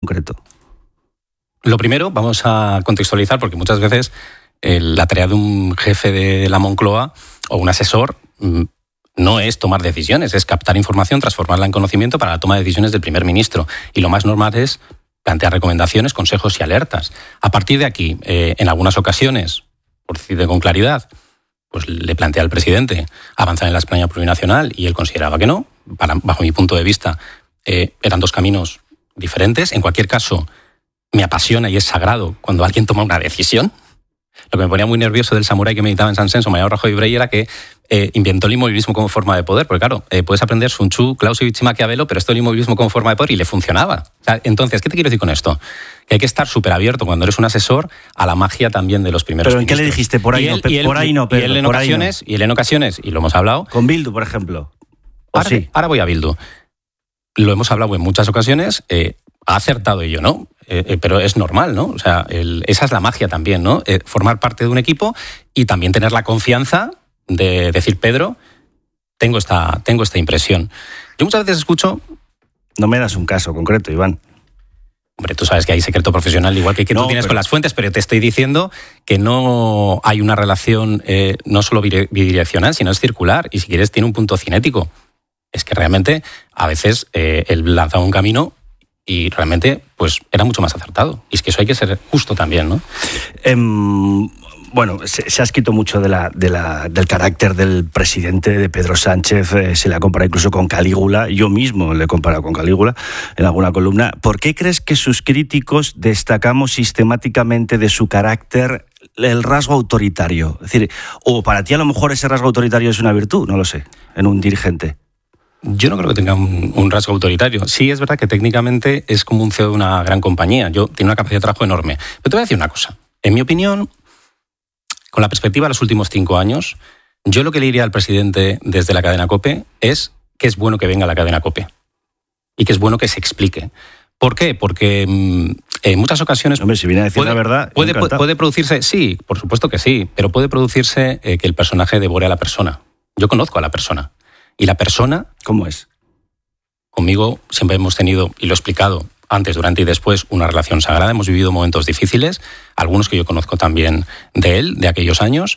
concreto? Lo primero, vamos a contextualizar, porque muchas veces la tarea de un jefe de la Moncloa o un asesor no es tomar decisiones, es captar información, transformarla en conocimiento para la toma de decisiones del primer ministro. Y lo más normal es plantear recomendaciones, consejos y alertas. A partir de aquí, en algunas ocasiones, por decirlo con claridad, pues le plantea al presidente avanzar en la España plurinacional y él consideraba que no. Bajo mi punto de vista, eran dos caminos diferentes. En cualquier caso, me apasiona y es sagrado cuando alguien toma una decisión. Lo que me ponía muy nervioso del samurái que meditaba en Sansenso, Mariano Rajoy Brey, era que inventó el inmovilismo como forma de poder. Porque claro, puedes aprender Sun Tzu, Clausewitz y Maquiavelo, pero esto el inmovilismo como forma de poder y le funcionaba. O sea, entonces, ¿qué te quiero decir con esto? Que hay que estar súper abierto cuando eres un asesor a la magia también de los primeros ministros. ¿Pero en qué le dijiste? Por ahí no, Pedro. Y él en ocasiones, y lo hemos hablado... Con Bildu, por ejemplo. Ahora voy a Bildu. Lo hemos hablado en muchas ocasiones, ha acertado ello, ¿no? Pero es normal, ¿no? O sea, esa es la magia también, ¿no? Formar parte de un equipo y también tener la confianza de decir, Pedro, tengo esta impresión. Yo muchas veces escucho... No me das un caso concreto, Iván. Hombre, tú sabes que hay secreto profesional, igual que tú tienes con las fuentes, pero te estoy diciendo que no hay una relación no solo bidireccional, sino es circular. Y si quieres, tiene un punto cinético. Es que realmente, a veces, él lanzaba un camino y realmente pues era mucho más acertado. Y es que eso hay que ser justo también, ¿no? Bueno, se ha escrito mucho del carácter del presidente, de Pedro Sánchez. Se le ha comparado incluso con Calígula. Yo mismo le he comparado con Calígula en alguna columna. ¿Por qué crees que sus críticos destacamos sistemáticamente de su carácter el rasgo autoritario? Es decir, o para ti a lo mejor ese rasgo autoritario es una virtud, no lo sé, en un dirigente. Yo no creo que tenga un rasgo autoritario. Sí, es verdad que técnicamente es como un CEO de una gran compañía. Tiene una capacidad de trabajo enorme. Pero te voy a decir una cosa. En mi opinión, con la perspectiva de los últimos 5 años, yo lo que le diría al presidente desde la cadena COPE es que es bueno que venga a la cadena COPE y que es bueno que se explique. ¿Por qué? Porque en muchas ocasiones... Hombre, si viene a decir la verdad... Puede producirse... Sí, por supuesto que sí, pero puede producirse que el personaje devore a la persona. Yo conozco a la persona. Y la persona... ¿Cómo es? Conmigo siempre hemos tenido, y lo he explicado antes, durante y después, una relación sagrada. Hemos vivido momentos difíciles, algunos que yo conozco también de él, de aquellos años,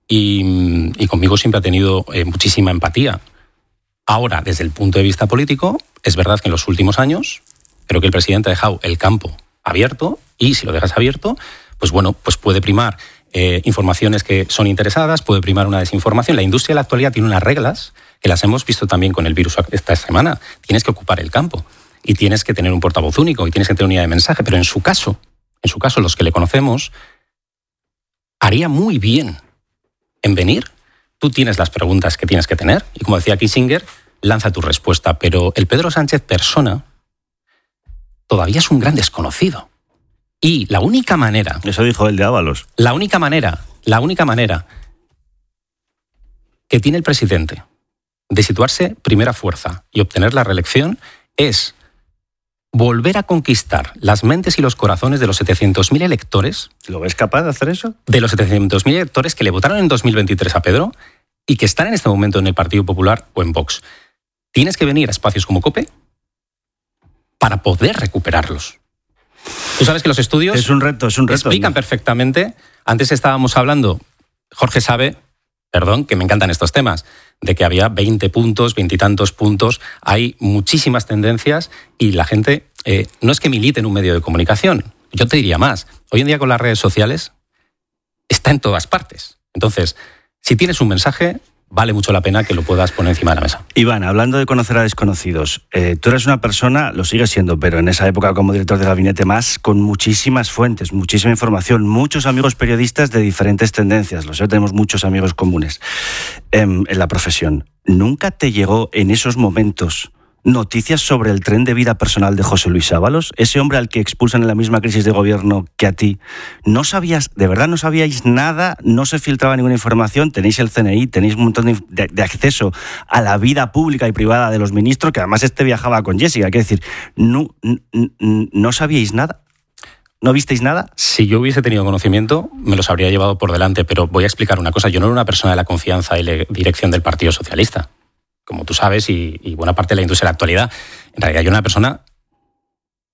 y conmigo siempre ha tenido muchísima empatía. Ahora, desde el punto de vista político, es verdad que en los últimos años, creo que el presidente ha dejado el campo abierto, y si lo dejas abierto, pues bueno, pues puede primar informaciones que son interesadas, puede primar una desinformación. La industria de la actualidad tiene unas reglas que las hemos visto también con el virus esta semana. Tienes que ocupar el campo y tienes que tener un portavoz único y tienes que tener unidad de mensaje, pero en su caso, los que le conocemos, haría muy bien en venir. Tú tienes las preguntas que tienes que tener y, como decía Kissinger, lanza tu respuesta. Pero el Pedro Sánchez persona todavía es un gran desconocido. Y la única manera... Eso dijo el de Ábalos. La única manera que tiene el presidente de situarse primera fuerza y obtener la reelección es volver a conquistar las mentes y los corazones de los 700.000 electores. ¿Lo ves capaz de hacer eso? De los 700.000 electores que le votaron en 2023 a Pedro y que están en este momento en el Partido Popular o en Vox. Tienes que venir a espacios como COPE para poder recuperarlos. Tú sabes que los estudios es un reto, explican perfectamente. Antes estábamos hablando, Jorge sabe, que me encantan estos temas, de que había 20 puntos, 20 y tantos puntos. Hay muchísimas tendencias y la gente no es que milite en un medio de comunicación. Yo te diría más. Hoy en día con las redes sociales está en todas partes. Entonces, si tienes un mensaje, vale mucho la pena que lo puedas poner encima de la mesa. Iván, hablando de conocer a desconocidos, tú eres una persona, lo sigues siendo, pero en esa época como director de gabinete más, con muchísimas fuentes, muchísima información, muchos amigos periodistas de diferentes tendencias, lo sé, tenemos muchos amigos comunes en la profesión. ¿Nunca te llegó en esos momentos noticias sobre el tren de vida personal de José Luis Ábalos? Ese hombre al que expulsan en la misma crisis de gobierno que a ti. ¿No sabías, de verdad no sabíais nada? ¿No se filtraba ninguna información? Tenéis el CNI, tenéis un montón de acceso a la vida pública y privada de los ministros, que además viajaba con Jessica. Quiero decir, ¿no sabíais nada? ¿No visteis nada? Si yo hubiese tenido conocimiento, me los habría llevado por delante, pero voy a explicar una cosa. Yo no era una persona de la confianza y la dirección del Partido Socialista, como tú sabes, y buena parte de la industria de la actualidad. En realidad yo era una persona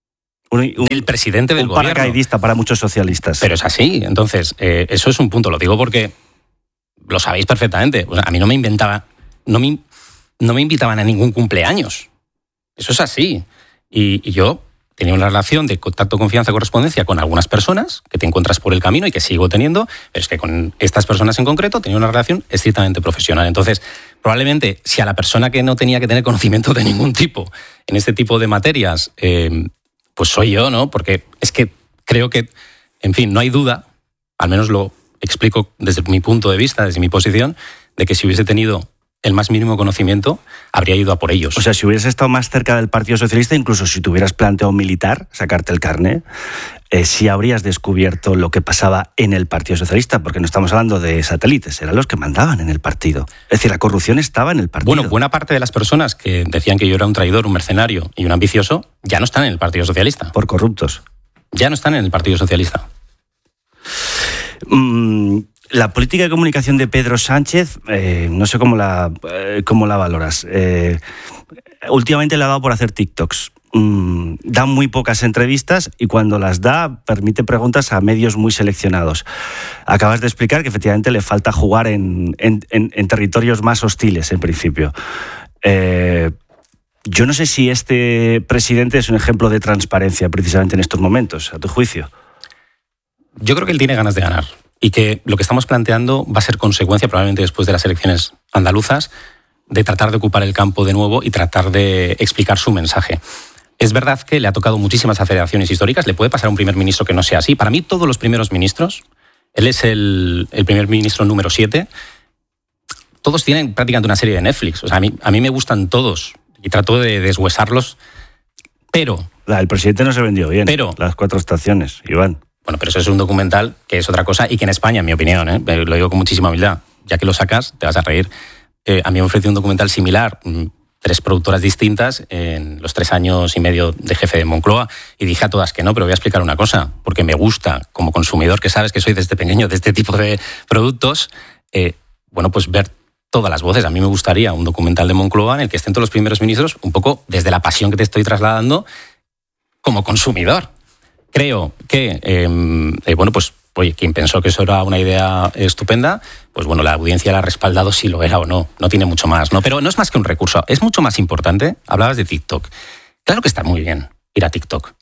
del presidente del gobierno. Un paracaidista para muchos socialistas. Pero es así. Entonces, eso es un punto. Lo digo porque lo sabéis perfectamente. O sea, a mí no me invitaban a ningún cumpleaños. Eso es así. Y yo tenía una relación de contacto, confianza, correspondencia con algunas personas que te encuentras por el camino y que sigo teniendo, pero es que con estas personas en concreto tenía una relación estrictamente profesional. Entonces, probablemente, si a la persona que no tenía que tener conocimiento de ningún tipo en este tipo de materias, pues soy yo, ¿no? Porque es que creo que, en fin, no hay duda, al menos lo explico desde mi punto de vista, desde mi posición, de que si hubiese tenido el más mínimo conocimiento, habría ido a por ellos. O sea, si hubieras estado más cerca del Partido Socialista, incluso si te hubieras planteado militar, sacarte el carné, sí habrías descubierto lo que pasaba en el Partido Socialista, porque no estamos hablando de satélites, eran los que mandaban en el partido. Es decir, la corrupción estaba en el partido. Bueno, buena parte de las personas que decían que yo era un traidor, un mercenario y un ambicioso, ya no están en el Partido Socialista. Por corruptos. Ya no están en el Partido Socialista. La política de comunicación de Pedro Sánchez, no sé cómo la valoras. Últimamente le ha dado por hacer TikToks. Da muy pocas entrevistas y cuando las da permite preguntas a medios muy seleccionados. Acabas de explicar que efectivamente le falta jugar en territorios más hostiles, en principio. Yo no sé si este presidente es un ejemplo de transparencia precisamente en estos momentos, a tu juicio. Yo creo que él tiene ganas de ganar y que lo que estamos planteando va a ser consecuencia, probablemente después de las elecciones andaluzas, de tratar de ocupar el campo de nuevo y tratar de explicar su mensaje. Es verdad que le ha tocado muchísimas aceleraciones históricas, le puede pasar a un primer ministro que no sea así. Para mí, todos los primeros ministros, él es el primer ministro número 7, todos tienen prácticamente una serie de Netflix. O sea, a mí me gustan todos y trato de deshuesarlos, pero... El presidente no se vendió bien, pero las 4 estaciones, Iván. Bueno, pero eso es un documental que es otra cosa y que en España, en mi opinión, lo digo con muchísima humildad, ya que lo sacas, te vas a reír. A mí me ofreció un documental similar, 3 productoras distintas en los 3 años y medio de jefe de Moncloa, y dije a todas que no, pero voy a explicar una cosa, porque me gusta, como consumidor, que sabes que soy desde pequeño de este tipo de productos, pues ver todas las voces. A mí me gustaría un documental de Moncloa en el que estén todos los primeros ministros, un poco desde la pasión que te estoy trasladando como consumidor. Creo que, oye, quien pensó que eso era una idea estupenda, pues bueno, la audiencia la ha respaldado si lo era o no. No tiene mucho más, ¿no? Pero no es más que un recurso. Es mucho más importante. Hablabas de TikTok. Claro que está muy bien ir a TikTok.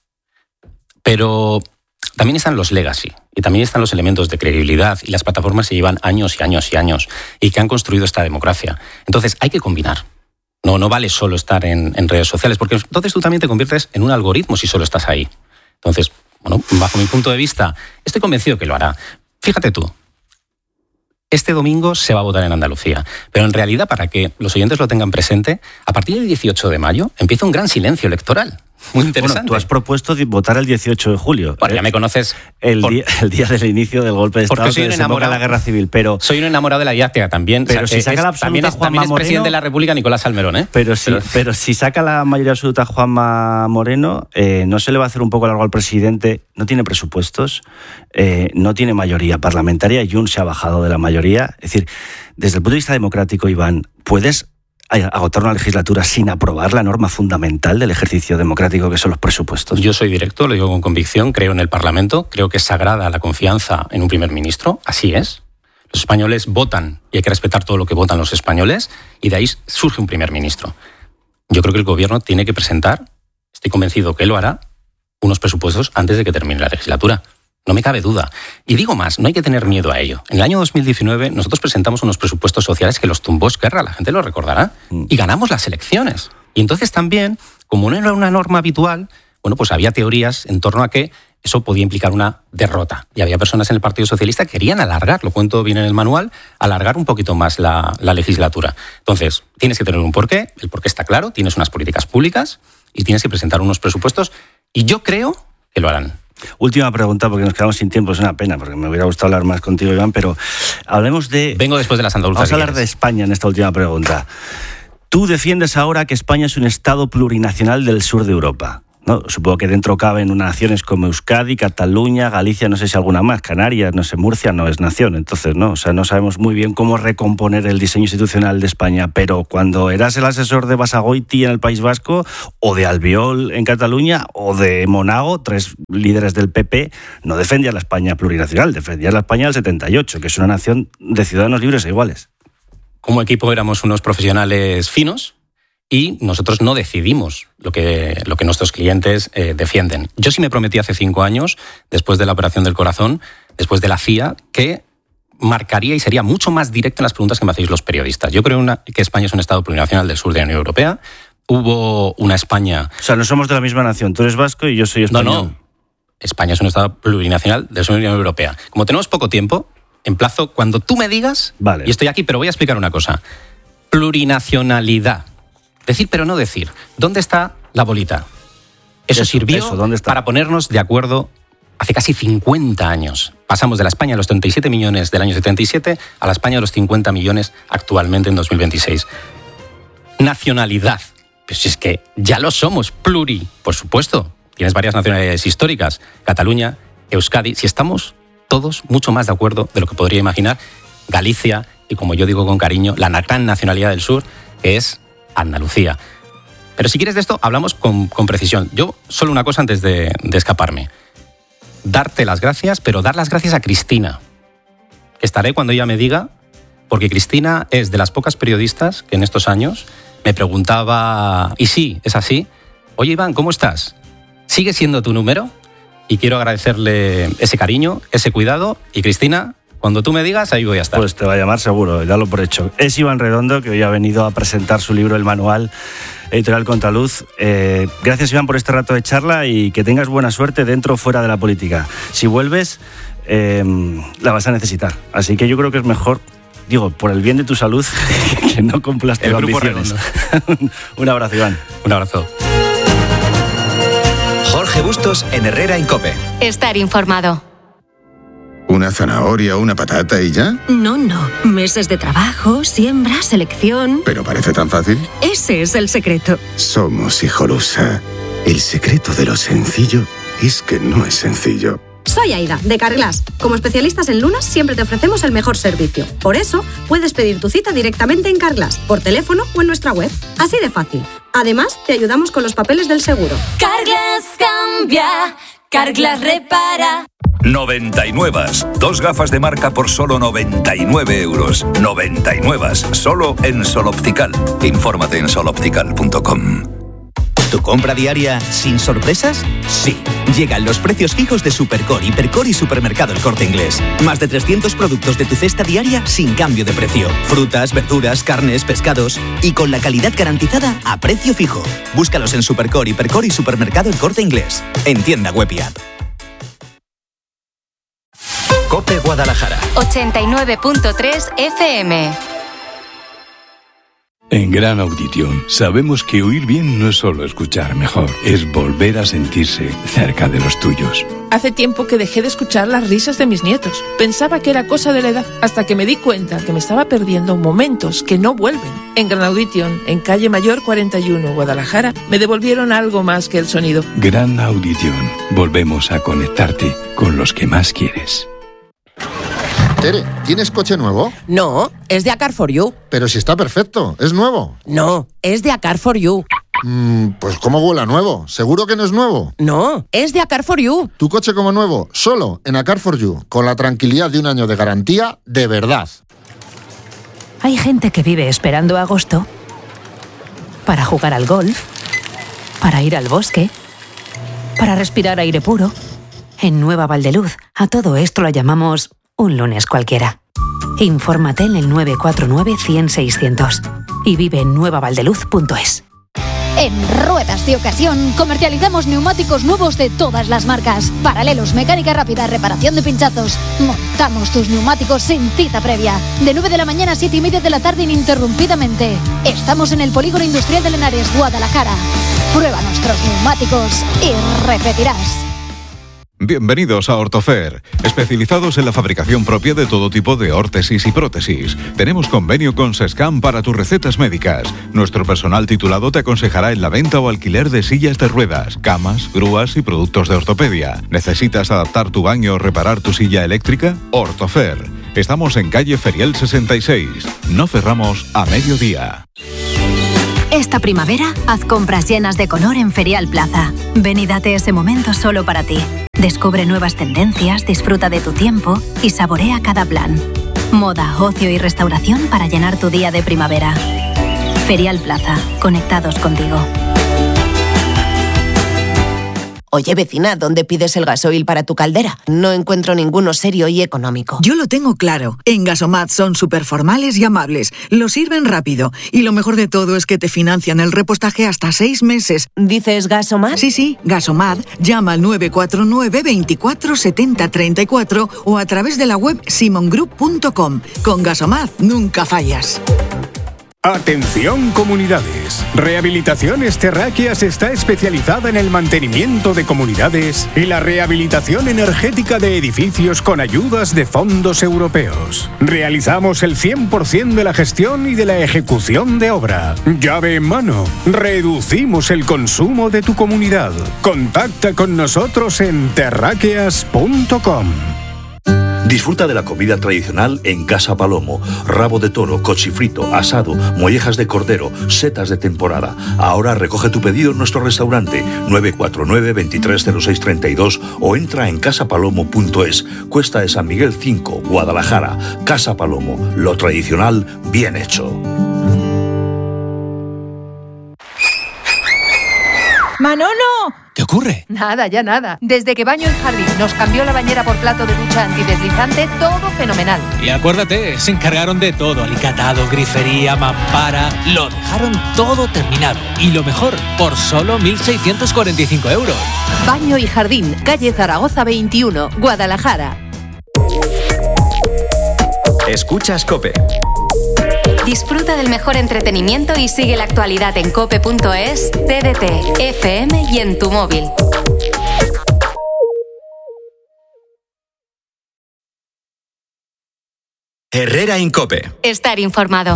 Pero también están los legacy y también están los elementos de credibilidad y las plataformas que llevan años y años y años y que han construido esta democracia. Entonces hay que combinar. No vale solo estar en redes sociales, porque entonces tú también te conviertes en un algoritmo si solo estás ahí. Entonces, bueno, bajo mi punto de vista, estoy convencido que lo hará. Fíjate tú, este domingo se va a votar en Andalucía, pero en realidad, para que los oyentes lo tengan presente, a partir del 18 de mayo empieza un gran silencio electoral. Muy interesante. Bueno, tú has propuesto votar el 18 de julio. Bueno, ya me conoces. El día del inicio del golpe de Estado, que desemboca en la guerra civil. Pero soy un enamorado de la didáctica también. Pero si saca la absoluta también es presidente de la República Nicolás Salmerón, ¿eh? Pero si saca la mayoría absoluta Juanma Moreno, ¿no se le va a hacer un poco largo al presidente? No tiene presupuestos, no tiene mayoría parlamentaria, Junts se ha bajado de la mayoría. Es decir, desde el punto de vista democrático, Iván, ¿puedes agotar una legislatura sin aprobar la norma fundamental del ejercicio democrático que son los presupuestos? Yo soy directo, lo digo con convicción, creo en el Parlamento, creo que es sagrada la confianza en un primer ministro, así es. Los españoles votan y hay que respetar todo lo que votan los españoles y de ahí surge un primer ministro. Yo creo que el gobierno tiene que presentar, estoy convencido que lo hará, unos presupuestos antes de que termine la legislatura. No me cabe duda. Y digo más, no hay que tener miedo a ello. En el año 2019 nosotros presentamos unos presupuestos sociales que los tumbó Esquerra, la gente lo recordará, y ganamos las elecciones. Y entonces también, como no era una norma habitual, bueno, pues había teorías en torno a que eso podía implicar una derrota. Y había personas en el Partido Socialista que querían alargar, lo cuento bien en el manual, alargar un poquito más la legislatura. Entonces, tienes que tener un porqué, el porqué está claro, tienes unas políticas públicas y tienes que presentar unos presupuestos y yo creo que lo harán. Última pregunta, porque nos quedamos sin tiempo, es una pena, porque me hubiera gustado hablar más contigo, Iván, pero hablemos de... Vengo después de las andaluzas. Vamos a hablar de España en esta última pregunta. Tú defiendes ahora que España es un Estado plurinacional del sur de Europa, ¿no? Supongo que dentro caben naciones como Euskadi, Cataluña, Galicia, no sé si alguna más, Canarias, no sé, Murcia no es nación, entonces no, o sea, no sabemos muy bien cómo recomponer el diseño institucional de España, pero cuando eras el asesor de Basagoiti en el País Vasco, o de Albiol en Cataluña, o de Monago, 3 líderes del PP, no defendías la España plurinacional, defendías la España del 78, que es una nación de ciudadanos libres e iguales. Como equipo éramos unos profesionales finos, y nosotros no decidimos lo que nuestros clientes defienden. Yo sí me prometí hace 5 años, después de la operación del corazón, después de la CIA, que marcaría y sería mucho más directo en las preguntas que me hacéis los periodistas. Yo creo que España es un Estado plurinacional del sur de la Unión Europea. Hubo una España... O sea, no somos de la misma nación. Tú eres vasco y yo soy español. No. España es un Estado plurinacional del sur de la Unión Europea. Como tenemos poco tiempo, emplazo cuando tú me digas, vale. Y estoy aquí, pero voy a explicar una cosa. Plurinacionalidad. Decir pero no decir. ¿Dónde está la bolita? Eso sirvió para ponernos de acuerdo hace casi 50 años. Pasamos de la España de los 37 millones del año 77 a la España de los 50 millones actualmente en 2026. Nacionalidad. Pues es que ya lo somos. Por supuesto. Tienes varias nacionalidades históricas. Cataluña, Euskadi. Si estamos todos mucho más de acuerdo de lo que podría imaginar. Galicia y, como yo digo con cariño, la gran nacionalidad del sur, que es Andalucía. Pero si quieres de esto, hablamos con precisión. Yo, solo una cosa antes de escaparme. Darte las gracias, pero dar las gracias a Cristina. Estaré cuando ella me diga, porque Cristina es de las pocas periodistas que en estos años me preguntaba, y sí, es así, oye Iván, ¿cómo estás? ¿Sigue siendo tu número? Y quiero agradecerle ese cariño, ese cuidado, y Cristina... Cuando tú me digas, ahí voy a estar. Pues te va a llamar seguro, dalo por hecho. Es Iván Redondo, que hoy ha venido a presentar su libro El Manual, editorial Contraluz. Gracias, Iván, por este rato de charla y que tengas buena suerte dentro o fuera de la política. Si vuelves, la vas a necesitar. Así que yo creo que es mejor, digo, por el bien de tu salud, que no cumplas tus ambiciones. Un abrazo, Iván. Un abrazo. Jorge Bustos en Herrera en COPE. Estar informado. ¿Una zanahoria o una patata y ya? No. Meses de trabajo, siembra, selección... ¿Pero parece tan fácil? Ese es el secreto. Somos Hijolusa. El secreto de lo sencillo es que no es sencillo. Soy Aida, de Carglass. Como especialistas en lunas, siempre te ofrecemos el mejor servicio. Por eso, puedes pedir tu cita directamente en Carglass, por teléfono o en nuestra web. Así de fácil. Además, te ayudamos con los papeles del seguro. Carglass cambia, Carglass repara. 99. 2 gafas de marca por solo 99 euros. 99. Solo en Sol Optical. Infórmate en soloptical.com. ¿Tu compra diaria sin sorpresas? Sí. Llegan los precios fijos de Supercore, Hipercore y Supermercado El Corte Inglés. Más de 300 productos de tu cesta diaria sin cambio de precio. Frutas, verduras, carnes, pescados y con la calidad garantizada a precio fijo. Búscalos en Supercore, Hipercore y Supermercado El Corte Inglés. En tienda web y app. COPE Guadalajara 89.3 FM. En Gran Audición sabemos que oír bien no es solo escuchar mejor, es volver a sentirse cerca de los tuyos. Hace tiempo que dejé de escuchar las risas de mis nietos. Pensaba que era cosa de la edad, hasta que me di cuenta que me estaba perdiendo momentos que no vuelven. En Gran Audición, en Calle Mayor 41, Guadalajara, me devolvieron algo más que el sonido. Gran Audición, volvemos a conectarte con los que más quieres. Tere, ¿tienes coche nuevo? No, es de A Car For You. Pero si está perfecto, ¿es nuevo? No, es de A Car For You. Pues ¿cómo huele a nuevo? ¿Seguro que no es nuevo? No, es de A Car For You. Tu coche como nuevo, solo en A Car For You, con la tranquilidad de un año de garantía de verdad. Hay gente que vive esperando agosto para jugar al golf, para ir al bosque, para respirar aire puro. En Nueva Valdeluz, a todo esto lo llamamos un lunes cualquiera. Infórmate en el 949-100-600 y vive en nuevavaldeluz.es. En Ruedas de Ocasión comercializamos neumáticos nuevos de todas las marcas. Paralelos, mecánica rápida, reparación de pinchazos. Montamos tus neumáticos sin cita previa. De 9 de la mañana a 7:30 de la tarde ininterrumpidamente. Estamos en el Polígono Industrial de Lenares, Guadalajara. Prueba nuestros neumáticos y repetirás. Bienvenidos a Ortofer, especializados en la fabricación propia de todo tipo de órtesis y prótesis. Tenemos convenio con Sescam para tus recetas médicas. Nuestro personal titulado te aconsejará en la venta o alquiler de sillas de ruedas, camas, grúas y productos de ortopedia. ¿Necesitas adaptar tu baño o reparar tu silla eléctrica? Ortofer. Estamos en calle Ferial 66. No cerramos a mediodía. Esta primavera, haz compras llenas de color en Ferial Plaza. Ven y date ese momento solo para ti. Descubre nuevas tendencias, disfruta de tu tiempo y saborea cada plan. Moda, ocio y restauración para llenar tu día de primavera. Ferial Plaza, conectados contigo. Oye, vecina, ¿dónde pides el gasoil para tu caldera? No encuentro ninguno serio y económico. Yo lo tengo claro. En Gasomat son súper formales y amables. Lo sirven rápido. Y lo mejor de todo es que te financian el repostaje hasta 6 meses. ¿Dices Gasomat? Sí, Gasomat. Llama al 949 24 70 34 o a través de la web simongroup.com. Con Gasomat nunca fallas. Atención comunidades. Rehabilitaciones Terráqueas está especializada en el mantenimiento de comunidades y la rehabilitación energética de edificios con ayudas de fondos europeos. Realizamos el 100% de la gestión y de la ejecución de obra. Llave en mano. Reducimos el consumo de tu comunidad. Contacta con nosotros en terráqueas.com. Disfruta de la comida tradicional en Casa Palomo. Rabo de toro, cochifrito, asado, mollejas de cordero, setas de temporada. Ahora recoge tu pedido en nuestro restaurante 949 230632 o entra en casapalomo.es. Cuesta de San Miguel 5, Guadalajara. Casa Palomo, lo tradicional bien hecho. ¡Manolo! ¿Qué ocurre? Nada, ya nada. Desde que Baño y Jardín nos cambió la bañera por plato de ducha antideslizante, todo fenomenal. Y acuérdate, se encargaron de todo. Alicatado, grifería, mampara... Lo dejaron todo terminado. Y lo mejor, por solo 1.645 euros. Baño y Jardín, calle Zaragoza 21, Guadalajara. Escuchas COPE. Disfruta del mejor entretenimiento y sigue la actualidad en cope.es, TDT, FM y en tu móvil. Herrera en COPE. Estar informado.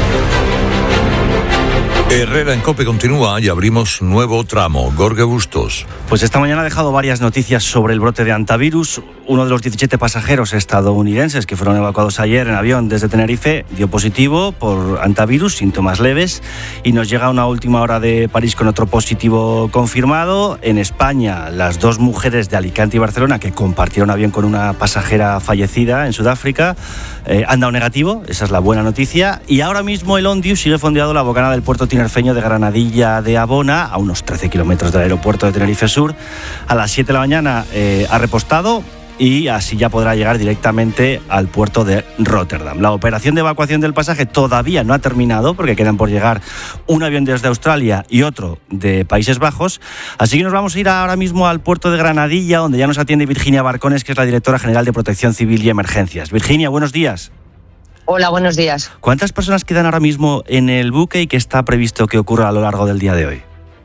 Herrera en COPE continúa y abrimos nuevo tramo. Gorge Bustos. Pues esta mañana ha dejado varias noticias sobre el brote de hantavirus. Uno de los 17 pasajeros estadounidenses que fueron evacuados ayer en avión desde Tenerife dio positivo por hantavirus, síntomas leves. Y nos llega una última hora de París con otro positivo confirmado. En España, las 2 mujeres de Alicante y Barcelona que compartieron avión con una pasajera fallecida en Sudáfrica han dado negativo. Esa es la buena noticia. Y ahora mismo el Ondius sigue fondeado la bocana del puerto tinerfeño de Granadilla de Abona, a unos 13 kilómetros del aeropuerto de Tenerife Sur. A las 7 de la mañana ha repostado y así ya podrá llegar directamente al puerto de Rotterdam. La operación de evacuación del pasaje todavía no ha terminado porque quedan por llegar un avión desde Australia y otro de Países Bajos. Así que nos vamos a ir ahora mismo al puerto de Granadilla, donde ya nos atiende Virginia Barcones, que es la directora general de Protección Civil y Emergencias. Virginia, buenos días. Hola, buenos días. ¿Cuántas personas quedan ahora mismo en el buque y qué está previsto que ocurra a lo largo del día de hoy?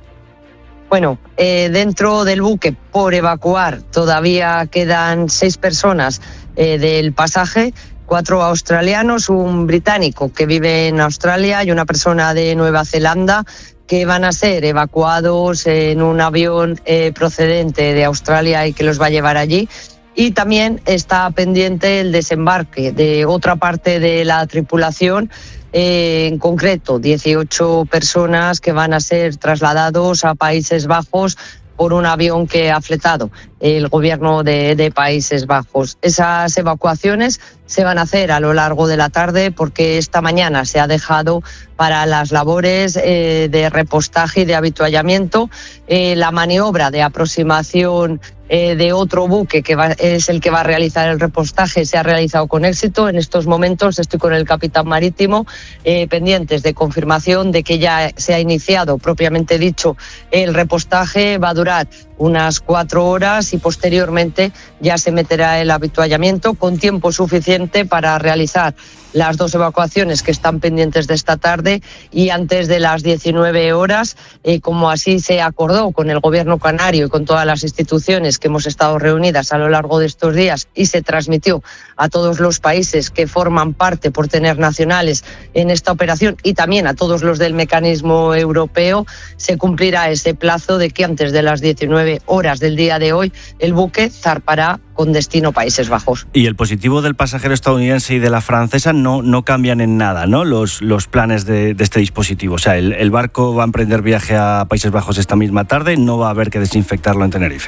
Bueno, dentro del buque por evacuar todavía quedan 6 personas del pasaje, 4 australianos, un británico que vive en Australia y una persona de Nueva Zelanda que van a ser evacuados en un avión procedente de Australia y que los va a llevar allí. Y también está pendiente el desembarque de otra parte de la tripulación, en concreto 18 personas que van a ser trasladados a Países Bajos por un avión que ha fletado el gobierno de Países Bajos. Esas evacuaciones se van a hacer a lo largo de la tarde porque esta mañana se ha dejado para las labores de repostaje y de avituallamiento. La maniobra de aproximación de otro buque que es el que va a realizar el repostaje se ha realizado con éxito. En estos momentos estoy con el capitán marítimo pendientes de confirmación de que ya se ha iniciado propiamente dicho el repostaje. Va a durar unas 4 horas y posteriormente ya se meterá el avituallamiento con tiempo suficiente suficiente para realizar las 2 evacuaciones que están pendientes de esta tarde y antes de las 19 horas, como así se acordó con el Gobierno canario y con todas las instituciones que hemos estado reunidas a lo largo de estos días y se transmitió a todos los países que forman parte por tener nacionales en esta operación y también a todos los del mecanismo europeo, se cumplirá ese plazo de que antes de las 19 horas del día de hoy el buque zarpará con destino Países Bajos. Y el positivo del pasajero estadounidense y de la francesa no cambian en nada, ¿no? Los planes de este dispositivo. O sea, el barco va a emprender viaje a Países Bajos esta misma tarde, no va a haber que desinfectarlo en Tenerife.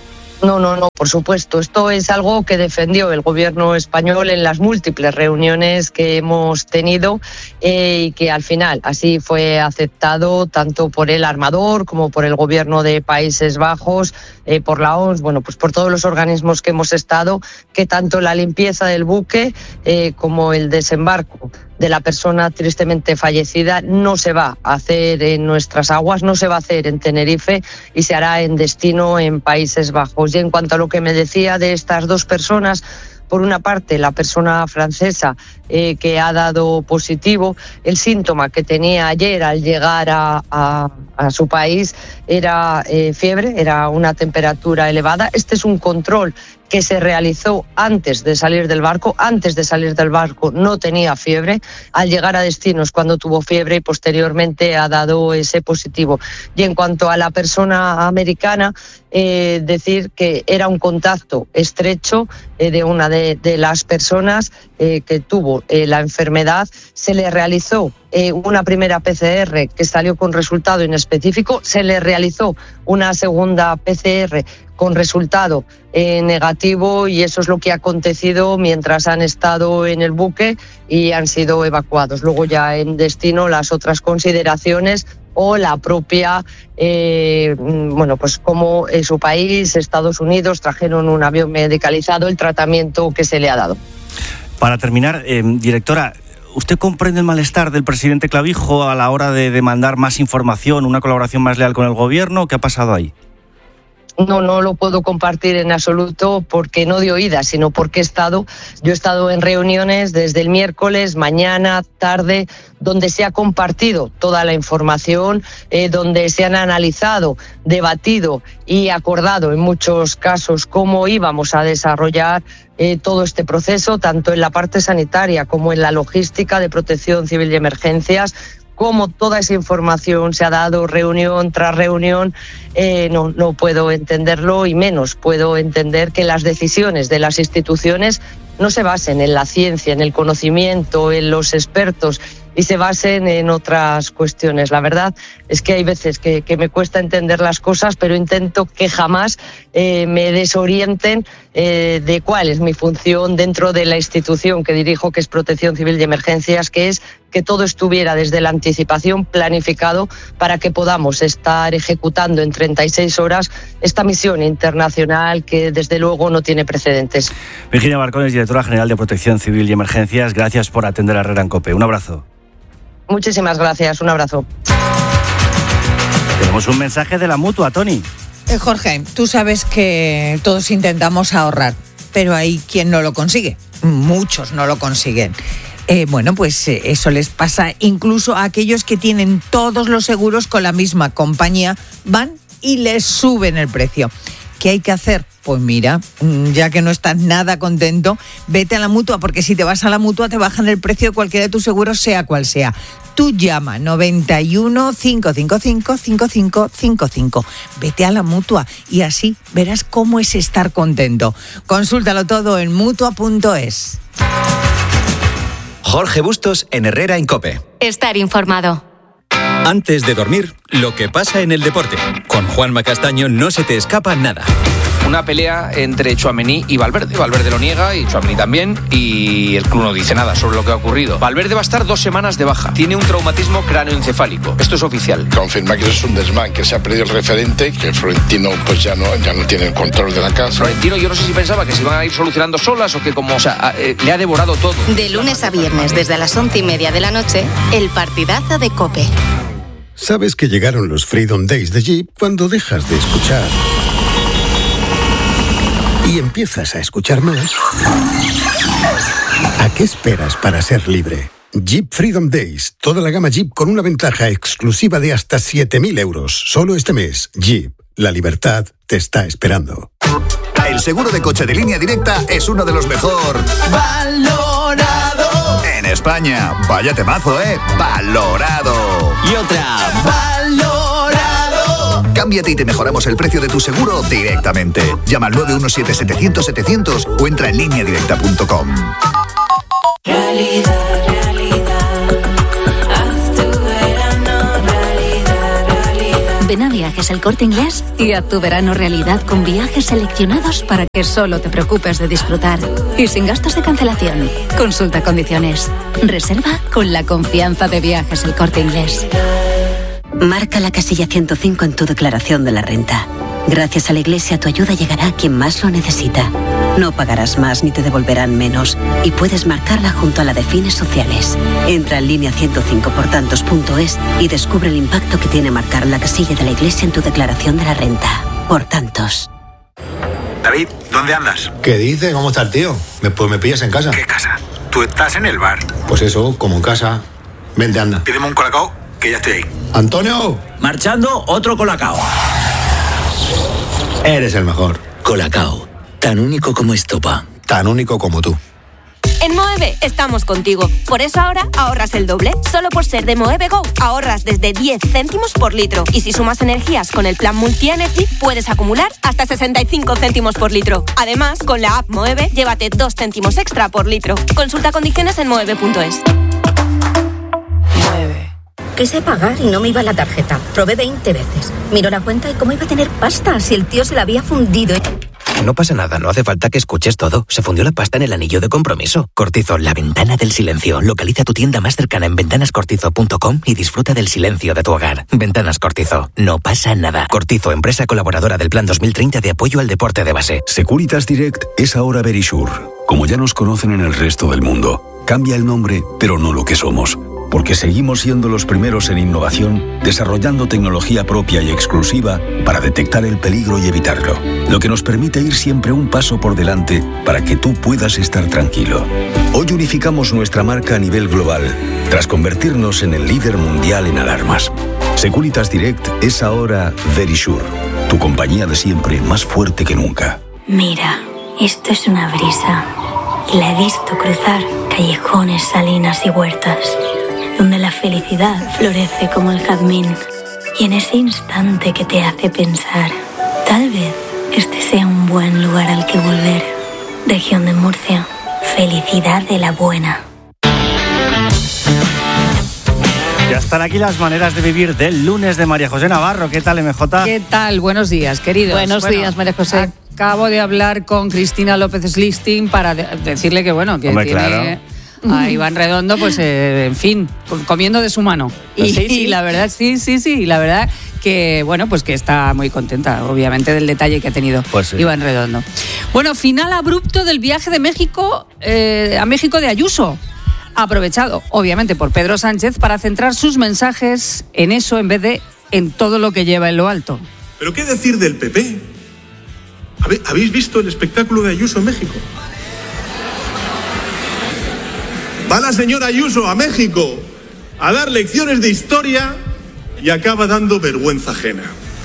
No, por supuesto. Esto es algo que defendió el Gobierno español en las múltiples reuniones que hemos tenido y que al final así fue aceptado tanto por el armador como por el Gobierno de Países Bajos, por la OMS, pues por todos los organismos que hemos estado, que tanto la limpieza del buque como el desembarco de la persona tristemente fallecida no se va a hacer en nuestras aguas, no se va a hacer en Tenerife y se hará en destino en Países Bajos. Y en cuanto a lo que me decía de estas 2 personas, por una parte, la persona francesa que ha dado positivo, el síntoma que tenía ayer al llegar a su país era fiebre, era una temperatura elevada. Este es un control que se realizó antes de salir del barco. Antes de salir del barco no tenía fiebre. Al llegar a destino es cuando tuvo fiebre y posteriormente ha dado ese positivo. Y en cuanto a la persona americana, decir que era un contacto estrecho de una de las personas que tuvo la enfermedad. Se le realizó una primera PCR que salió con resultado inespecífico, se le realizó una segunda PCR con resultado negativo y eso es lo que ha acontecido mientras han estado en el buque y han sido evacuados. Luego ya en destino las otras consideraciones o la propia, pues como en su país, Estados Unidos, trajeron un avión medicalizado, el tratamiento que se le ha dado. Para terminar, directora, ¿usted comprende el malestar del presidente Clavijo a la hora de demandar más información, una colaboración más leal con el gobierno? ¿Qué ha pasado ahí? No lo puedo compartir en absoluto porque no de oídas, sino porque yo he estado en reuniones desde el miércoles, mañana, tarde, donde se ha compartido toda la información, donde se han analizado, debatido y acordado en muchos casos cómo íbamos a desarrollar todo este proceso, tanto en la parte sanitaria como en la logística de protección civil y emergencias. Cómo toda esa información se ha dado reunión tras reunión, no puedo entenderlo y menos puedo entender que las decisiones de las instituciones no se basen en la ciencia, en el conocimiento, en los expertos y se basen en otras cuestiones. La verdad es que hay veces que me cuesta entender las cosas, pero intento que jamás me desorienten de cuál es mi función dentro de la institución que dirijo, que es Protección Civil y Emergencias, que es que todo estuviera desde la anticipación planificado para que podamos estar ejecutando en 36 horas esta misión internacional que desde luego no tiene precedentes. Virginia Barcones, directora general de Protección Civil y Emergencias, gracias por atender a Herrera en COPE. Un abrazo. Muchísimas gracias, un abrazo. Tenemos un mensaje de la Mutua, Tony. Jorge, tú sabes que todos intentamos ahorrar, pero hay quien no lo consigue. Muchos no lo consiguen. Pues eso les pasa incluso a aquellos que tienen todos los seguros con la misma compañía, van y les suben el precio. ¿Qué hay que hacer? Pues mira, ya que no estás nada contento, vete a la Mutua, porque si te vas a la Mutua te bajan el precio de cualquiera de tus seguros, sea cual sea. Tú llama 91 555 5555. Vete a la Mutua y así verás cómo es estar contento. Consúltalo todo en Mutua.es. Jorge Bustos en Herrera en COPE. Estar informado. Antes de dormir, lo que pasa en el deporte. Con Juanma Castaño no se te escapa nada. Una pelea entre Tchouaméni y Valverde. Valverde lo niega y Tchouaméni también, y el club no dice nada sobre lo que ha ocurrido. Valverde va a estar 2 semanas de baja. Tiene un traumatismo cráneoencefálico. Esto es oficial. Confirma que es un desmán, que se ha perdido el referente, que Florentino pues ya no tiene el control de la casa. Florentino, yo no sé si pensaba que se iban a ir solucionando solas o que le ha devorado todo. De lunes a viernes desde las 11:30 de la noche, el partidazo de COPE. Sabes que llegaron los Freedom Days de Jeep cuando dejas de escuchar y empiezas a escuchar más ¿A qué esperas para ser libre? Jeep Freedom Days. Toda la gama Jeep con una ventaja exclusiva de hasta 7.000 euros. Solo este mes. Jeep. La libertad te está esperando. El seguro de coche de Línea Directa es uno de los mejor valorado en España. Vaya temazo, ¿eh? Valorado. Y otra. Valorado. Cámbiate y te mejoramos el precio de tu seguro directamente. Llama al 917-700-700 o entra en lineadirecta.com. Realidad. Ven a Viajes El Corte Inglés y haz tu verano realidad con viajes seleccionados para que solo te preocupes de disfrutar y sin gastos de cancelación. Consulta condiciones. Reserva con la confianza de Viajes El Corte Inglés. Marca la casilla 105 en tu declaración de la renta. Gracias a la Iglesia, tu ayuda llegará a quien más lo necesita. No pagarás más ni te devolverán menos y puedes marcarla junto a la de fines sociales. Entra en línea 105portantos.es y descubre el impacto que tiene marcar la casilla de la Iglesia en tu declaración de la renta. Por tantos. David, ¿dónde andas? ¿Qué dice? ¿Cómo está el tío? Pues me pillas en casa. ¿Qué casa? Tú estás en el bar. Pues eso, como en casa. Vente, anda. Pídeme un colacao, que ya estoy ahí. ¡Antonio! Marchando, otro colacao. Eres el mejor. Colacao, tan único como estopa. Tan único como tú. En Moeve estamos contigo. Por eso ahora ahorras el doble. Solo por ser de Moeve Go ahorras desde 10 céntimos por litro. Y si sumas energías con el plan Multi-Energy, puedes acumular hasta 65 céntimos por litro. Además, con la app Moeve, llévate 2 céntimos extra por litro. Consulta condiciones en moeve.es. Quise pagar y no me iba la tarjeta. Probé 20 veces. Miró la cuenta y cómo iba a tener pasta si el tío se la había fundido. No pasa nada, no hace falta que escuches todo. Se fundió la pasta en el anillo de compromiso. Cortizo, la ventana del silencio. Localiza tu tienda más cercana en ventanascortizo.com y disfruta del silencio de tu hogar. Ventanas Cortizo, no pasa nada. Cortizo, empresa colaboradora del Plan 2030 de apoyo al deporte de base. Securitas Direct es ahora Verisure. Como ya nos conocen en el resto del mundo, cambia el nombre, pero no lo que somos. Porque seguimos siendo los primeros en innovación, desarrollando tecnología propia y exclusiva para detectar el peligro y evitarlo, lo que nos permite ir siempre un paso por delante para que tú puedas estar tranquilo. Hoy unificamos nuestra marca a nivel global, tras convertirnos en el líder mundial en alarmas. Securitas Direct es ahora Verisure, tu compañía de siempre más fuerte que nunca. Mira, esto es una brisa. La he visto cruzar callejones, salinas y huertas, donde la felicidad florece como el jazmín. Y en ese instante que te hace pensar, tal vez este sea un buen lugar al que volver. Región de Murcia, felicidad de la buena. Ya están aquí las maneras de vivir del lunes de María José Navarro. ¿Qué tal, MJ? ¿Qué tal? Buenos días, queridos. Buenos días, María José. Acabo de hablar con Cristina López Slisting para decirle que, bueno, que Hombre, tiene... claro. A Iván Redondo, pues en fin, comiendo de su mano. Y la verdad, sí, la verdad que, bueno, pues que está muy contenta, obviamente, del detalle que ha tenido Iván Redondo. Bueno, final abrupto del viaje de México a México de Ayuso. Aprovechado, obviamente, por Pedro Sánchez para centrar sus mensajes en eso en vez de en todo lo que lleva en lo alto. ¿Pero qué decir del PP? ¿Habéis visto el espectáculo de Ayuso en México? Va la señora Ayuso a México a dar lecciones de historia y acaba dando vergüenza ajena.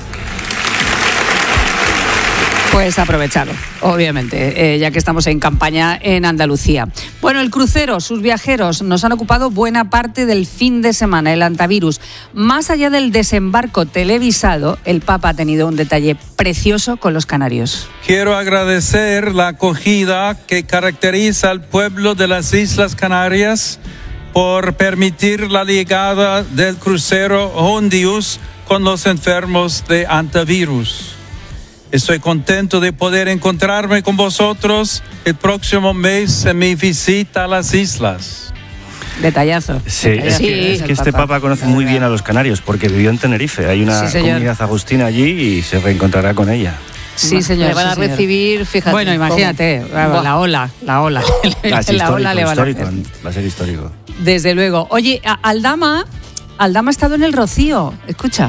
Pues aprovechado, obviamente, ya que estamos en campaña en Andalucía. Bueno, el crucero, sus viajeros nos han ocupado buena parte del fin de semana, el antivirus. Más allá del desembarco televisado, el Papa ha tenido un detalle precioso con los canarios. Quiero agradecer la acogida que caracteriza al pueblo de las Islas Canarias por permitir la llegada del crucero Hondius con los enfermos de antivirus. Estoy contento de poder encontrarme con vosotros el próximo mes en mi visita a las islas. Detallazo. Sí, es que este Papa conoce muy bien a los canarios porque vivió en Tenerife. Hay una comunidad agustina allí y se reencontrará con ella. Sí, señor. Le van a recibir, fíjate. Bueno, imagínate, la ola. La ola le van a hacer. Va a ser histórico. Desde luego. Oye, Aldama ha estado en el Rocío. Escucha.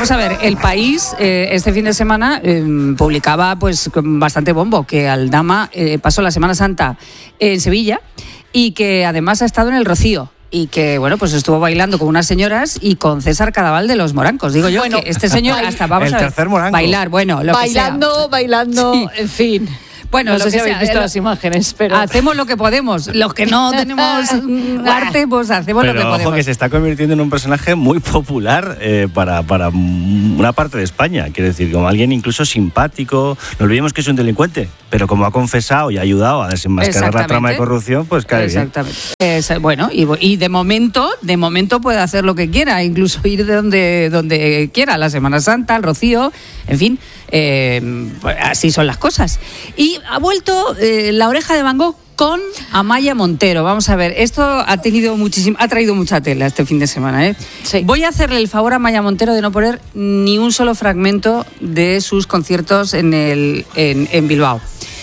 vamos a ver, El País este fin de semana publicaba pues con bastante bombo que Aldama pasó la Semana Santa en Sevilla y que además ha estado en el Rocío. Y que, bueno, pues estuvo bailando con unas señoras y con César Cadaval de los Morancos. Digo yo, bueno, que este señor hasta vamos a ver, tercer moranco. Bailar, bueno, lo bailando, que sea. Bailando, sí. En fin. Bueno, no sé si habéis visto las imágenes, pero... Hacemos lo que podemos. Los que no tenemos arte, pues hacemos lo que podemos. Ojo, que se está convirtiendo en un personaje muy popular para una parte de España. Quiero decir, como alguien incluso simpático. No olvidemos que es un delincuente, pero como ha confesado y ha ayudado a desenmascarar la trama de corrupción, pues cae bien. Exactamente. Bueno, y de momento puede hacer lo que quiera, incluso ir de donde quiera, la Semana Santa, el Rocío, en fin. Pues así son las cosas. Y ha vuelto La Oreja de Van Gogh con Amaya Montero. Vamos a ver, esto ha traído mucha tela este fin de semana, ¿eh? Sí. Voy a hacerle el favor a Amaya Montero de no poner ni un solo fragmento de sus conciertos en Bilbao.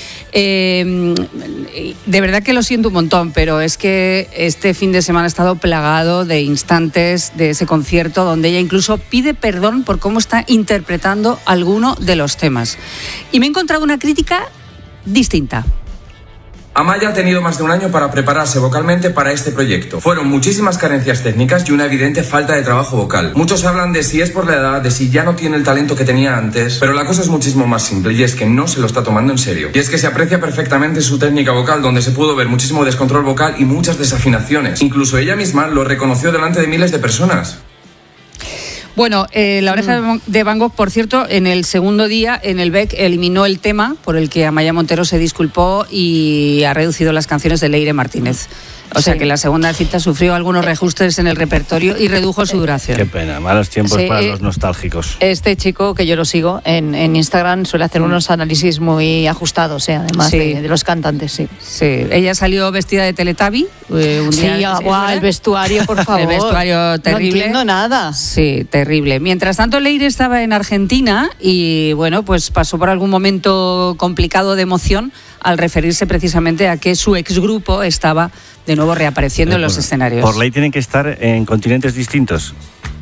De verdad que lo siento un montón, pero es que este fin de semana ha estado plagado de instantes de ese concierto donde ella incluso pide perdón por cómo está interpretando alguno de los temas. Y me he encontrado una crítica distinta. Amaya ha tenido más de un año para prepararse vocalmente para este proyecto. Fueron muchísimas carencias técnicas y una evidente falta de trabajo vocal. Muchos hablan de si es por la edad, de si ya no tiene el talento que tenía antes, pero la cosa es muchísimo más simple y es que no se lo está tomando en serio. Y es que se aprecia perfectamente su técnica vocal, donde se pudo ver muchísimo descontrol vocal y muchas desafinaciones. Incluso ella misma lo reconoció delante de miles de personas. Bueno, La Oreja de Van Gogh, por cierto, en el segundo día en el BEC eliminó el tema por el que Amaya Montero se disculpó y ha reducido las canciones de Leire Martínez. O sea que la segunda cita sufrió algunos reajustes en el repertorio y redujo su duración. Qué pena, malos tiempos para los nostálgicos. Este chico, que yo lo sigo en Instagram, suele hacer unos análisis muy ajustados, además de los cantantes, sí. Sí, ella salió vestida de Teletubby un día. El vestuario, por favor. El vestuario terrible. No entiendo nada. Sí, terrible. Mientras tanto, Leire estaba en Argentina y, bueno, pues pasó por algún momento complicado de emoción al referirse precisamente a que su exgrupo estaba de nuevo reapareciendo en los escenarios. Por ley tienen que estar en continentes distintos.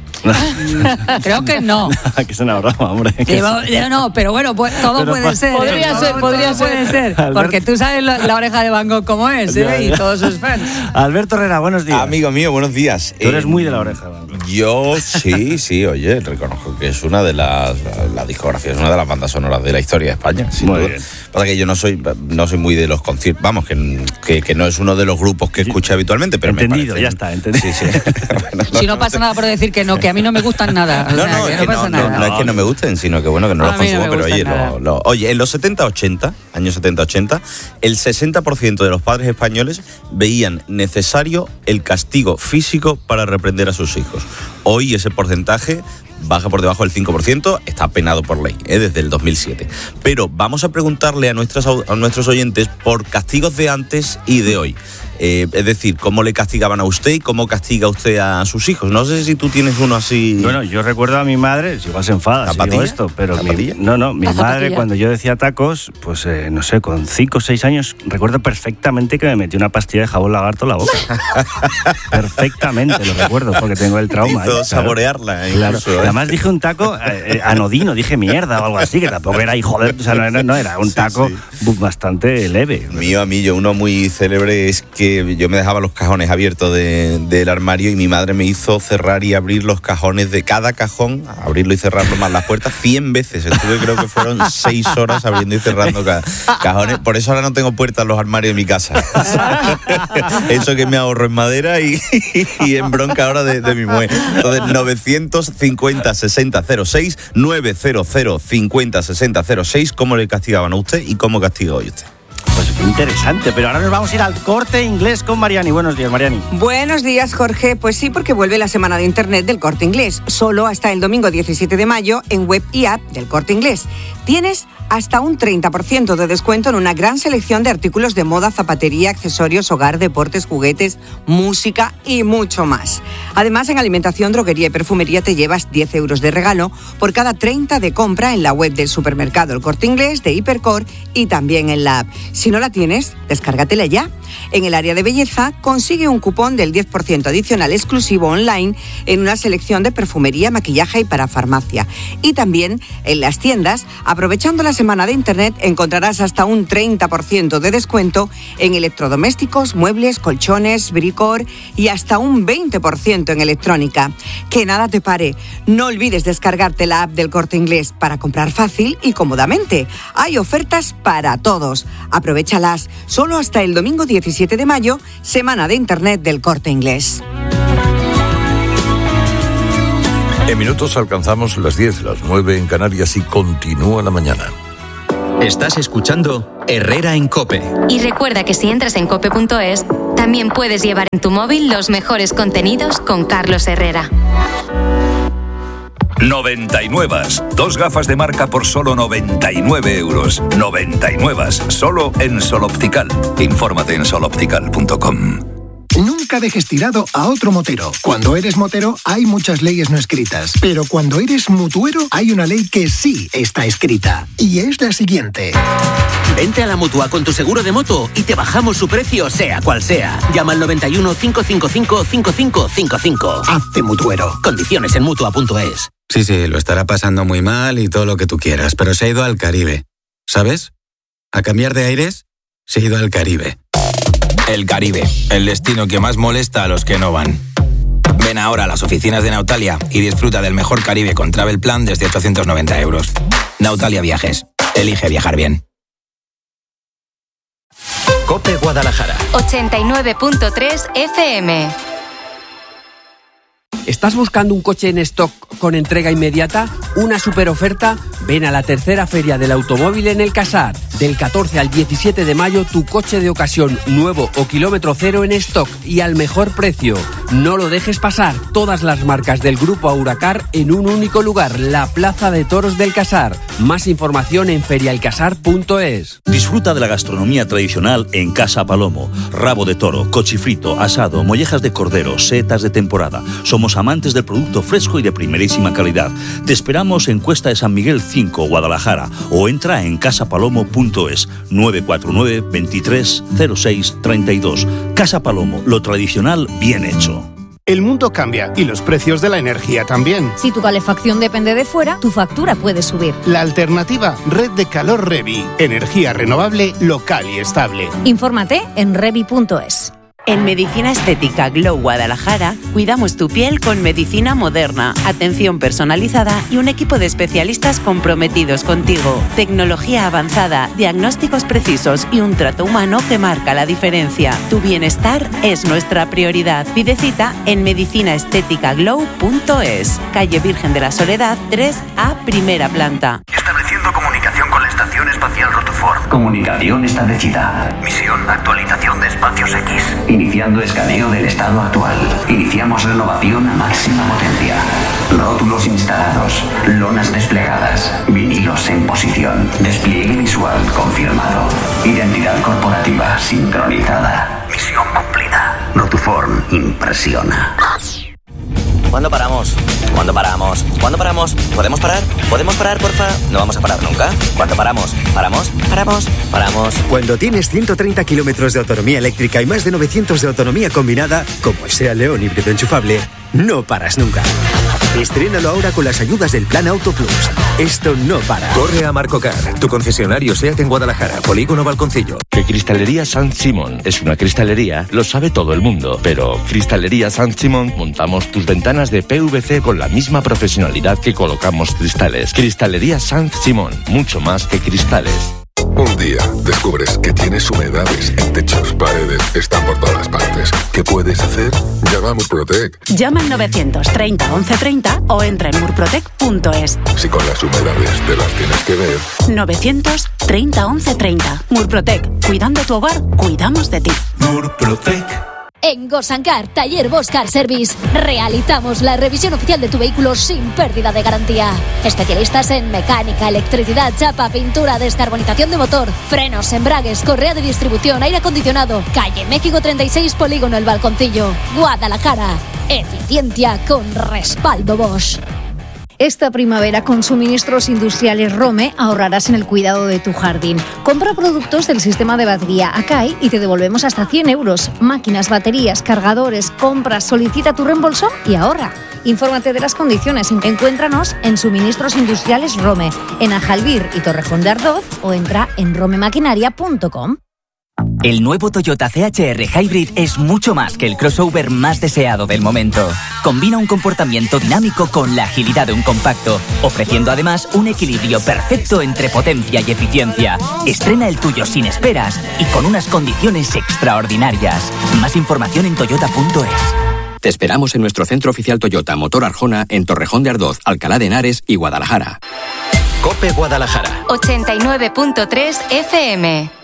Creo que no. Que es una broma, hombre. No, pero bueno, todo puede ser. Podría ser. Porque tú sabes La Oreja de Van Gogh cómo es, y todos sus fans. Alberto Herrera, buenos días. Amigo mío, buenos días. Tú eres muy de La Oreja de Van Gogh. Yo sí, oye, reconozco que es una de la discografía, es una de las bandas sonoras de la historia de España. Muy bien. Pasa que yo no soy muy de los conciertos, vamos, que no es uno de los grupos que escucho habitualmente, pero entendido, me parece, ya está, entendido. Sí. Bueno, si no pasa nada por decir que no, que a mí no me gustan nada. No es que no me gusten, sino que bueno, que no los consumo, pero oye, en los 70-80, años 70-80, el 60% de los padres españoles veían necesario el castigo físico para reprender a sus hijos. Hoy ese porcentaje baja por debajo del 5%, está penado por ley, desde el 2007. Pero vamos a preguntarle a nuestros oyentes por castigos de antes y de hoy. Es decir, ¿cómo le castigaban a usted y cómo castiga usted a sus hijos? No sé si tú tienes uno así... Bueno, yo recuerdo a mi madre, si igual se enfada, si digo esto, pero mi madre cuando yo decía tacos, pues no sé, con 5 o 6 años, recuerdo perfectamente que me metió una pastilla de jabón lagarto en la boca. Perfectamente, lo recuerdo, porque tengo el trauma. Hizo saborearla. Claro. Además dije un taco anodino, dije mierda o algo así, que tampoco era hijo de... O sea, no era un taco bastante leve. Yo uno muy célebre es que yo me dejaba los cajones abiertos del armario y mi madre me hizo cerrar y abrir los cajones de cada cajón, abrirlo y cerrarlo más las puertas 100 veces. Creo que fueron 6 horas abriendo y cerrando cajones. Por eso ahora no tengo puertas en los armarios de mi casa. Eso que me ahorro en madera y en bronca ahora de mi mujer. Entonces, 950-6006, 900-50-6006, ¿cómo le castigaban a usted y cómo castiga hoy usted? Pues qué interesante, pero ahora nos vamos a ir al Corte Inglés con Mariani. Buenos días, Mariani. Buenos días, Jorge. Pues sí, porque vuelve la semana de Internet del Corte Inglés. Solo hasta el domingo 17 de mayo en web y app del Corte Inglés. Tienes hasta un 30% de descuento en una gran selección de artículos de moda, zapatería, accesorios, hogar, deportes, juguetes, música y mucho más. Además, en alimentación, droguería y perfumería te llevas 10 euros de regalo por cada 30 de compra en la web del supermercado El Corte Inglés, de Hipercor y también en la app. Si no la la tienes? Descárgatela ya. En el área de belleza, consigue un cupón del 10% adicional exclusivo online en una selección de perfumería, maquillaje y parafarmacia. Y también en las tiendas, aprovechando la semana de Internet, encontrarás hasta un 30% de descuento en electrodomésticos, muebles, colchones, bricor y hasta un 20% en electrónica. Que nada te pare. No olvides descargarte la app del Corte Inglés para comprar fácil y cómodamente. Hay ofertas para todos. Aprovéchalas. Solo hasta el domingo 17 de mayo, semana de Internet del Corte Inglés. En minutos alcanzamos las 10, las 9 en Canarias y continúa la mañana. Estás escuchando Herrera en COPE. Y recuerda que si entras en cope.es, también puedes llevar en tu móvil los mejores contenidos con Carlos Herrera. 99. 2 gafas de marca por solo 99 euros. 99. Solo en Sol Optical. Infórmate en soloptical.com. Nunca dejes tirado a otro motero. Cuando eres motero hay muchas leyes no escritas, pero cuando eres mutuero hay una ley que sí está escrita, y es la siguiente. Vente a la Mutua con tu seguro de moto y te bajamos su precio sea cual sea. Llama al 91 555 5555. Hazte mutuero. Condiciones en Mutua.es. Sí, lo estará pasando muy mal y todo lo que tú quieras, pero se ha ido al Caribe. ¿Sabes? A cambiar de aires, se ha ido al Caribe. El Caribe, el destino que más molesta a los que no van. Ven ahora a las oficinas de Nautalia y disfruta del mejor Caribe con Travel Plan desde 890 euros. Nautalia Viajes. Elige viajar bien. COPE Guadalajara. 89.3 FM. ¿Estás buscando un coche en stock con entrega inmediata? ¿Una super oferta? Ven a la tercera Feria del Automóvil en El Casar. Del 14 al 17 de mayo, tu coche de ocasión nuevo o kilómetro cero en stock y al mejor precio. No lo dejes pasar. Todas las marcas del Grupo Auracar en un único lugar, la Plaza de Toros del Casar. Más información en ferialcasar.es. Disfruta de la gastronomía tradicional en Casa Palomo. Rabo de toro, cochifrito, asado, mollejas de cordero, setas de temporada. Somos amantes del producto fresco y de primerísima calidad. Te esperamos en Cuesta de San Miguel 5, Guadalajara, o entra en casapalomo.es 949 23 06 32. Casa Palomo, lo tradicional bien hecho. El mundo cambia y los precios de la energía también. Si tu calefacción depende de fuera, tu factura puede subir. La alternativa, Red de Calor Revi. Energía renovable, local y estable. Infórmate en revi.es. En Medicina Estética Glow Guadalajara, cuidamos tu piel con medicina moderna, atención personalizada y un equipo de especialistas comprometidos contigo. Tecnología avanzada, diagnósticos precisos y un trato humano que marca la diferencia. Tu bienestar es nuestra prioridad. Pide cita en medicinaestéticaglow.es, calle Virgen de la Soledad 3A, primera planta. Estableciendo comunicación con la Estación Espacial Rutherford. Comunicación establecida. Misión, actualización de espacios X. Iniciando escaneo del estado actual. Iniciamos renovación a máxima potencia. Rótulos instalados. Lonas desplegadas. Vinilos en posición. Despliegue visual confirmado. Identidad corporativa sincronizada. Misión cumplida. Rotuform impresiona. ¿Cuándo paramos? ¿Cuándo paramos? ¿Cuándo paramos? ¿Podemos parar? ¿Podemos parar, porfa? No vamos a parar nunca. ¿Cuándo paramos? ¿Paramos? ¿Paramos? ¿Paramos? Cuando tienes 130 kilómetros de autonomía eléctrica y más de 900 de autonomía combinada, como el SEAT León híbrido enchufable, no paras nunca. Estrénalo ahora con las ayudas del Plan Auto Plus. Esto no para. Corre a Marcocar, tu concesionario SEAT en Guadalajara, Polígono Balconcillo. Que Cristalería San Simón es una cristalería, lo sabe todo el mundo. Pero Cristalería San Simón montamos tus ventanas de PVC con la misma profesionalidad que colocamos cristales. Cristalería San Simón, mucho más que cristales. Un día descubres que tienes humedades en techos, paredes, están por todas partes. ¿Qué puedes hacer? Llama a Murprotec. Llama al 930 1130 o entra en murprotec.es. Si con las humedades te las tienes que ver. 930 1130. Murprotec. Cuidando tu hogar, cuidamos de ti. Murprotec. En Gosancar, Taller Bosch Car Service, realizamos la revisión oficial de tu vehículo sin pérdida de garantía. Especialistas en mecánica, electricidad, chapa, pintura, descarbonización de motor, frenos, embragues, correa de distribución, aire acondicionado. Calle México 36, Polígono El Balconcillo, Guadalajara. Eficiencia con respaldo Bosch. Esta primavera con suministros industriales Rome ahorrarás en el cuidado de tu jardín. Compra productos del sistema de batería Akai y te devolvemos hasta 100 euros. Máquinas, baterías, cargadores, compras, solicita tu reembolso y ahorra. Infórmate de las condiciones. Encuéntranos en Suministros Industriales Rome, en Ajalbir y Torrejón de Ardoz, o entra en romemaquinaria.com. El nuevo Toyota CHR Hybrid es mucho más que el crossover más deseado del momento. Combina un comportamiento dinámico con la agilidad de un compacto, ofreciendo además un equilibrio perfecto entre potencia y eficiencia. Estrena el tuyo sin esperas y con unas condiciones extraordinarias. Más información en toyota.es. Te esperamos en nuestro centro oficial Toyota Motor Arjona en Torrejón de Ardoz, Alcalá de Henares y Guadalajara. COPE Guadalajara. 89.3 FM.